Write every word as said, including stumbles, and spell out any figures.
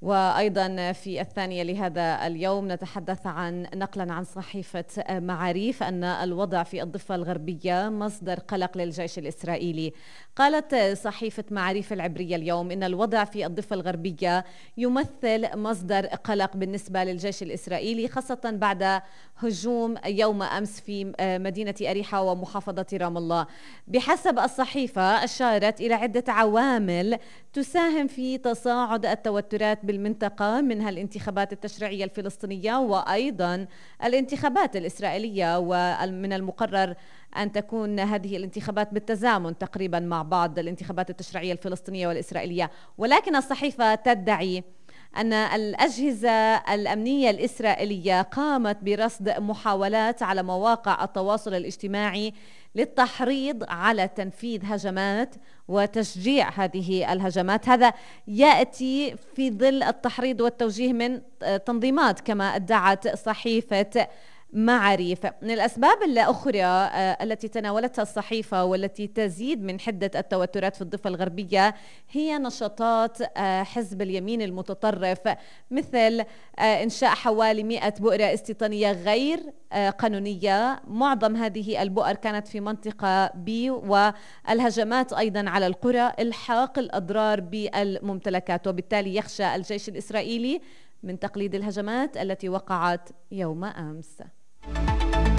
وأيضا في الثانية لهذا اليوم نتحدث عن نقلا عن صحيفة معاريف أن الوضع في الضفة الغربية مصدر قلق للجيش الإسرائيلي. قالت صحيفة معاريف العبرية اليوم إن الوضع في الضفة الغربية يمثل مصدر قلق بالنسبة للجيش الإسرائيلي، خاصة بعد هجوم يوم أمس في مدينة أريحة ومحافظة رام الله. بحسب الصحيفة أشارت إلى عدة عوامل تساهم في تصاعد التوترات بالمنطقة، منها الانتخابات التشريعية الفلسطينية وأيضا الانتخابات الإسرائيلية، ومن المقرر أن تكون هذه الانتخابات بالتزامن تقريبا مع بعض الانتخابات التشريعية الفلسطينية والإسرائيلية. ولكن الصحيفة تدعي أن الأجهزة الأمنية الإسرائيلية قامت برصد محاولات على مواقع التواصل الاجتماعي للتحريض على تنفيذ هجمات وتشجيع هذه الهجمات. هذا يأتي في ظل التحريض والتوجيه من تنظيمات كما ادعت صحيفة معاريف. من الأسباب الأخرى التي تناولتها الصحيفة والتي تزيد من حدة التوترات في الضفة الغربية هي نشاطات حزب اليمين المتطرف، مثل إنشاء حوالي مئة بؤرة استيطانية غير قانونية. معظم هذه البؤر كانت في منطقة بي، والهجمات أيضا على القرى إلحاق الأضرار بالممتلكات، وبالتالي يخشى الجيش الإسرائيلي من تقليد الهجمات التي وقعت يوم أمس.